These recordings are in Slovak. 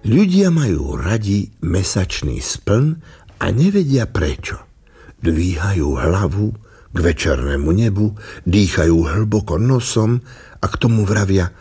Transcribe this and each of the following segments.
Ľudia majú radi mesačný spln a nevedia prečo. Dvíhajú hlavu k večernému nebu, dýchajú hlboko nosom a k tomu vravia: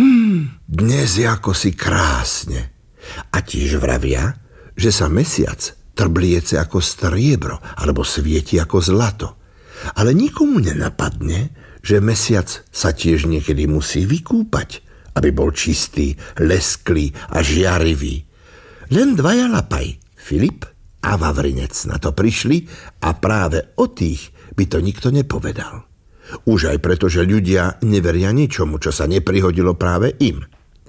dnes je ako si krásne. A tiež vravia, že sa mesiac trbliece ako striebro alebo svieti ako zlato. Ale nikomu nenapadne, že mesiac sa tiež niekedy musí vykúpať, aby bol čistý, lesklý a žiarivý. Len dvaja lapaj, Filip a Vavrinec, na to prišli a práve o tých by to nikto nepovedal. Už aj preto, že ľudia neveria ničomu, čo sa neprihodilo práve im.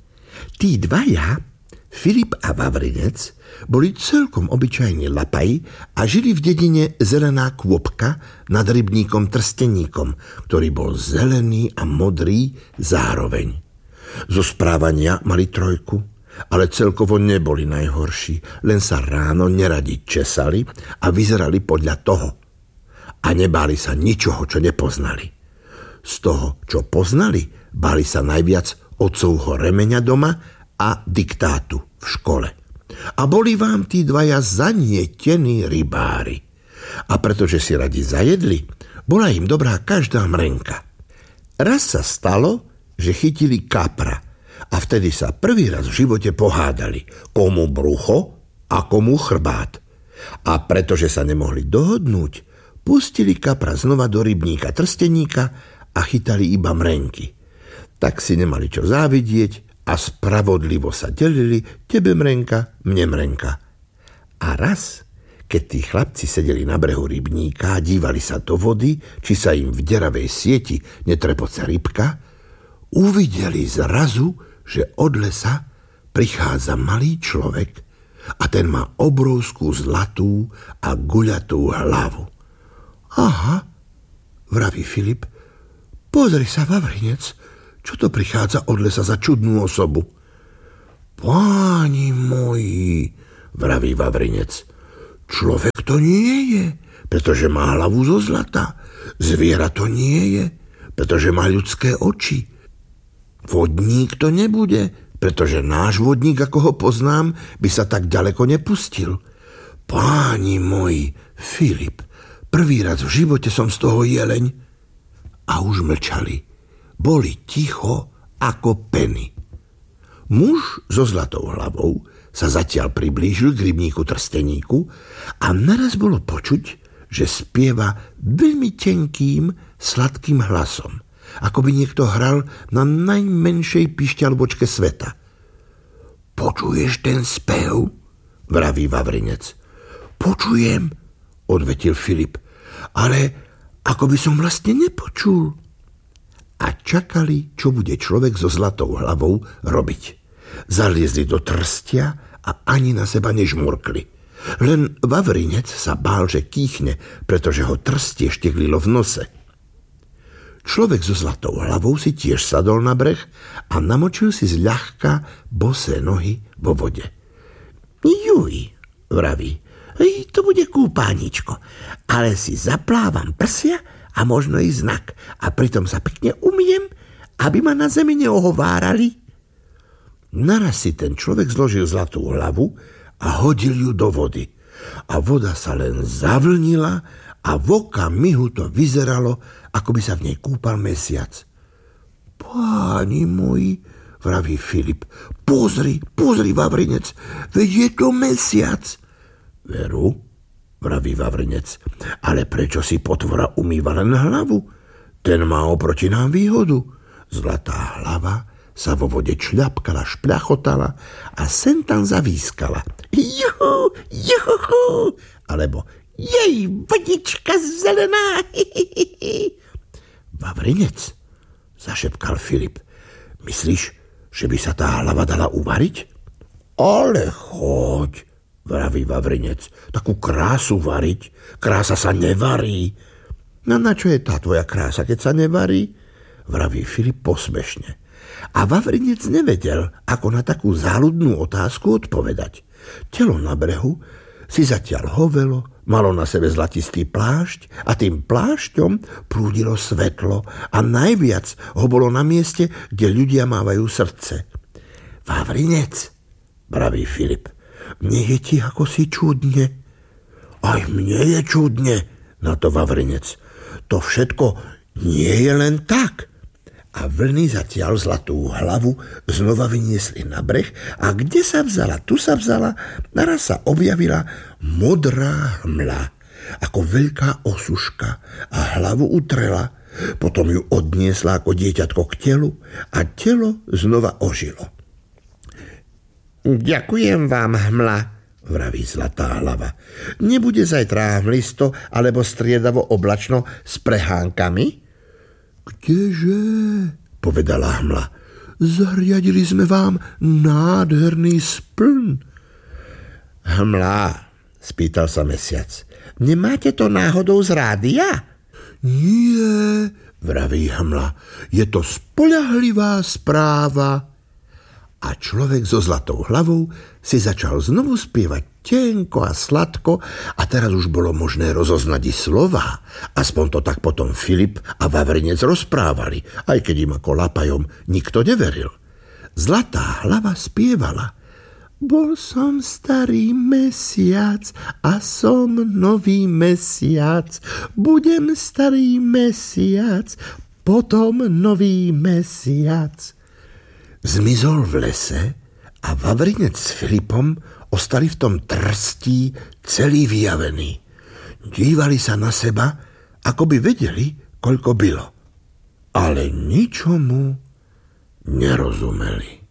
Tí dvaja, Filip a Vavrinec, boli celkom obyčajní lapaji a žili v dedine Zelená Kôpka nad rybníkom Trsteníkom, ktorý bol zelený a modrý zároveň. Zo správania mali trojku, ale celkovo neboli najhorší, len sa ráno neradi česali a vyzerali podľa toho. A nebáli sa ničoho, čo nepoznali. Z toho, čo poznali, báli sa najviac otcovho remeňa doma a diktátu v škole. A boli vám tí dvaja zanietení rybári. A pretože si radi zajedli, bola im dobrá každá mrenka. Raz sa stalo, že chytili kapra a vtedy sa prvý raz v živote pohádali, komu brucho a komu chrbát. A pretože sa nemohli dohodnúť, pustili kapra znova do rybníka Trsteníka a chytali iba mrenky. Tak si nemali čo závidieť a spravodlivo sa delili, tebe mrenka, mne mrenka. A raz, keď tí chlapci sedeli na brehu rybníka a dívali sa do vody, či sa im v deravej sieti netrepoce rybka, uvideli zrazu, že od lesa prichádza malý človek a ten má obrovskú zlatú a guľatú hlavu. Aha, vraví Filip, pozri sa, Vavrinec, čo to prichádza od lesa za čudnú osobu? Páni moji, vraví Vavrinec, človek to nie je, pretože má hlavu zo zlata. Zviera to nie je, pretože má ľudské oči. Vodník to nebude, pretože náš vodník, ako ho poznám, by sa tak ďaleko nepustil. Páni moji, Filip, prvý raz v živote som z toho jeleň. A už mlčali. Boli ticho ako peny. Muž so zlatou hlavou sa zatiaľ priblížil k rybníku Trsteníku a naraz bolo počuť, že spieva veľmi tenkým, sladkým hlasom, ako by niekto hral na najmenšej pišťalbočke sveta. Počuješ ten spev? Vraví Vavrinec. Počujem, odvetil Filip, ale ako by som vlastne nepočul. A čakali, čo bude človek so zlatou hlavou robiť. Zaliezli do trstia a ani na seba nežmurkli. Len Vavrinec sa bál, že kýchne, pretože ho trstie šteklilo v nose. Človek so zlatou hlavou si tiež sadol na breh a namočil si zľahka bosé nohy vo vode. Juj, vraví, to bude kúpáničko, ale si zaplávam prsia a možno i znak a pritom sa pekne umiem, aby ma na zemi neohovárali. Naraz si ten človek zložil zlatú hlavu a hodil ju do vody. A voda sa len zavlnila a v okamihu to vyzeralo, ako by sa v nej kúpal mesiac. Páni moji, vraví Filip, pozri, Vavrinec, veď je to mesiac. Veru, vraví Vavrinec, ale prečo si potvora umýva len hlavu? Ten má oproti nám výhodu. Zlatá hlava sa vo vode šľapkala, špľachotala a sem tam zavískala. Juhu, juhu, alebo jej, vodička zelená. Vavrinec, zašepkal Filip, myslíš, že by sa tá hlava dala uvariť? Ale choď, vraví Vavrinec, takú krásu variť. Krása sa nevarí. No na čo je tá tvoja krása, keď sa nevarí? Vraví Filip posmešne. A Vavrinec nevedel, ako na takú záľudnú otázku odpovedať. Telo na brehu si zatiaľ hovelo, malo na sebe zlatistý plášť a tým plášťom prúdilo svetlo a najviac ho bolo na mieste, kde ľudia mávajú srdce. Vavrinec, vraví Filip. Mne je ti ako si čudne. Aj mne je čudne, na to Vavrinec. To všetko nie je len tak. A vlny zatiaľ zlatú hlavu znova vyniesli na breh a kde sa vzala, tu sa vzala, naraz sa objavila modrá hmla, ako veľká osuška a hlavu utrela. Potom ju odniesla ako dieťatko k telu a telo znova ožilo. Ďakujem vám, hmla, vraví zlatá hlava. Nebude zajtra hmlisto alebo striedavo oblačno s prehánkami? Kdeže, povedala hmla, zariadili sme vám nádherný spln. Hmla, spýtal sa mesiac, nemáte to náhodou z rádia? Nie, vraví hmla, je to spoľahlivá správa. A človek so zlatou hlavou si začal znovu spievať tenko a sladko a teraz už bolo možné rozoznať i slová. Aspoň to tak potom Filip a Vavrinec rozprávali, aj keď im ako lapajom nikto neveril. Zlatá hlava spievala. Bol som starý mesiac a som nový mesiac. Budem starý mesiac, potom nový mesiac. Zmizol v lese a Vavrinec s Filipom ostali v tom trstí celý vyjavení. Dívali sa na seba, ako by vedeli, koľko bylo. Ale ničomu nerozumeli.